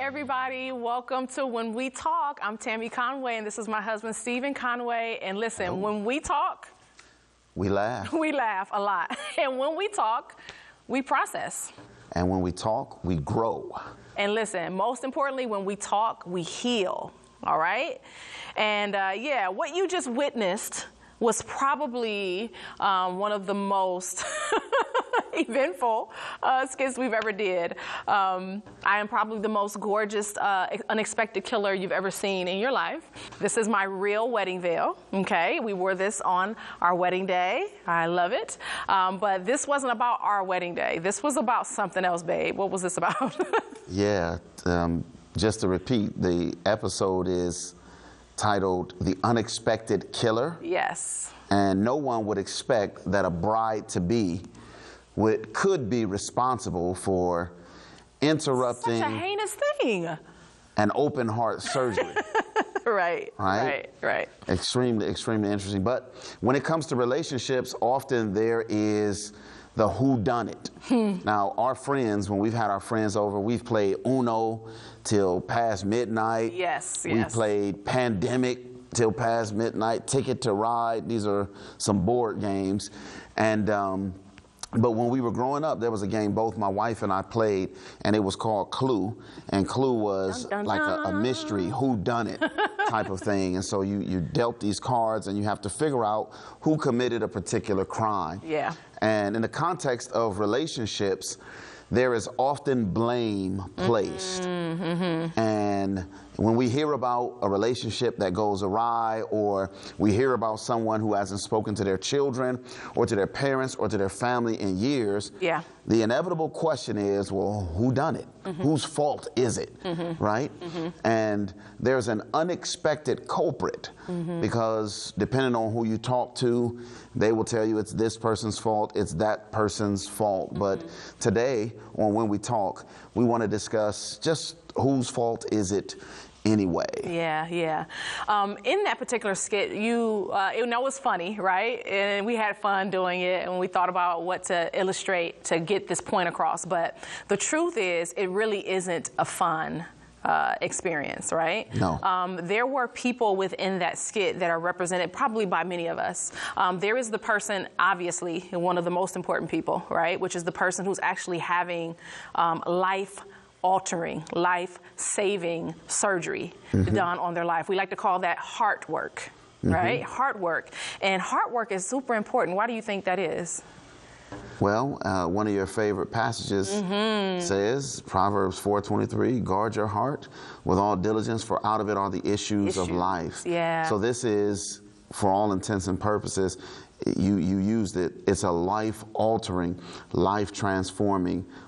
everybody. Welcome to When We Talk. I'm Tammy Conway, and this is my husband, Stephen Conway. And listen, Hello. When we talk, we laugh. We laugh a lot. And when we talk, we process. And when we talk, we grow. And listen, most importantly, when we talk, we heal. All right? And yeah, what you just witnessed was probably one of the most eventful skits we've ever did. I am probably the most gorgeous, unexpected killer you've ever seen in your life. This is my real wedding veil, okay? We wore this on our wedding day. I love it. But this wasn't about our wedding day. This was about something else, babe. What was this about? Yeah, just to repeat, the episode is titled The Unexpected Killer. Yes. And no one would expect that a bride-to-be could be responsible for interrupting Such a heinous thing. an open heart surgery. Right. Extremely, extremely interesting. But when it comes to relationships, often there is the whodunit. Now, our friends, when we've had our friends over, we've played Uno till past midnight. Yes. We played Pandemic till past midnight, Ticket to Ride. These are some board games. And but when we were growing up, there was a game both my wife and I played, and it was called Clue. And Clue was dun, dun, like dun. a mystery, whodunit type of thing. And so you dealt these cards, and you have to figure out who committed a particular crime. Yeah. And in the context of relationships, there is often blame placed. And when we hear about a relationship that goes awry, or we hear about someone who hasn't spoken to their children or to their parents or to their family in years, the inevitable question is, well, who done it? Whose fault is it, right? And there's an unexpected culprit, because depending on who you talk to, they will tell you it's this person's fault, it's that person's fault. But today, on When We Talk, we want to discuss just whose fault is it anyway. Yeah. In that particular skit, it was funny, right? And we had fun doing it, and we thought about what to illustrate to get this point across. But the truth is, it really isn't a fun experience, right? No. There were people within that skit that are represented probably by many of us. There is the person, obviously, one of the most important people, right? Which is the person who's actually having life-altering, life-saving surgery done on their life. We like to call that heart work, right? Heart work. And heart work is super important. Why do you think that is? Well, one of your favorite passages says, Proverbs 4:23, guard your heart with all diligence, for out of it are the issues of life. Yeah. So this is, for all intents and purposes, you used it, it's a life-altering, life-transforming